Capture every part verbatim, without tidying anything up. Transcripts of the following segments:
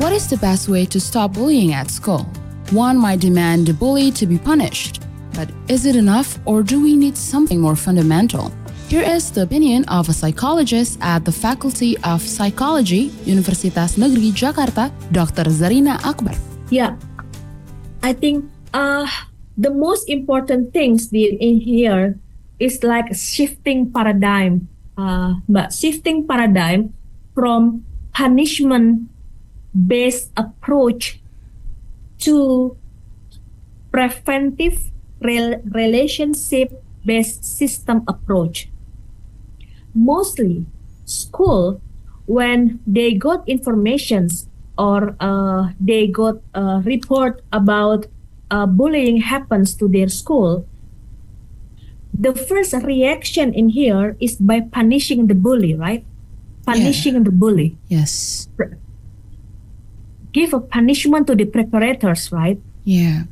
What is the best way to stop bullying at school? One might demand the bully to be punished. But is it enough, or do we need something more fundamental? Here is the opinion of a psychologist at the Faculty of Psychology, Universitas Negeri Jakarta, Doctor Zarina Akbar. Yeah, I think uh, the most important things in here is like shifting paradigm, uh, but shifting paradigm from punishment-based approach to preventive rel- relationship-based system approach. Mostly, school, when they got informations or uh, they got a report about uh, bullying happens to their school, the first reaction in here is by punishing the bully, right? Punishing yeah. the bully. Yes. Give a punishment to the preparators, right? Yeah.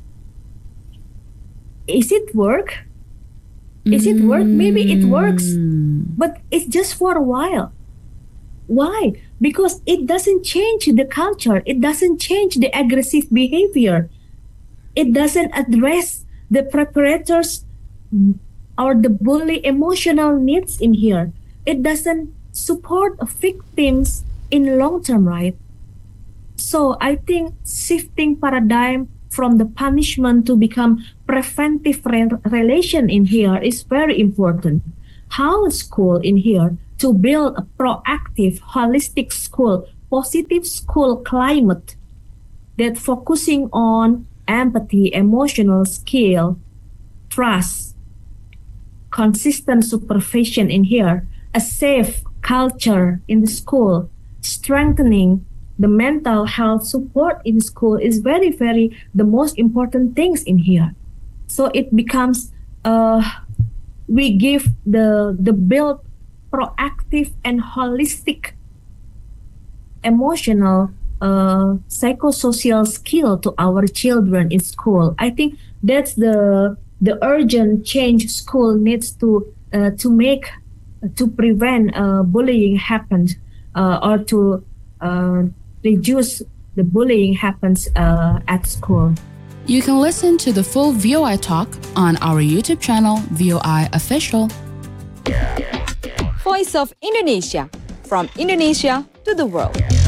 Is it work? Is it work? Maybe it works, but it's just for a while. Why? Because it doesn't change the culture. It doesn't change the aggressive behavior. It doesn't address the preparators or the bully emotional needs in here. It doesn't support victims in long term, right? So I think shifting paradigm from the punishment to become preventive re- relation in here is very important. How school in here to build a proactive, holistic school, positive school climate that focusing on empathy, emotional skill, trust, consistent supervision in here, a safe culture in the school, strengthening the mental health support in school is very, very the most important things in here. So it becomes, uh, we give the the build proactive and holistic emotional, uh, psychosocial skill to our children in school. I think that's the the urgent change school needs to uh, to make to prevent uh, bullying happens uh, or to uh, reduce the bullying happens uh, at school. You can listen to the full V O I talk on our YouTube channel, V O I Official. Voice of Indonesia, from Indonesia to the world.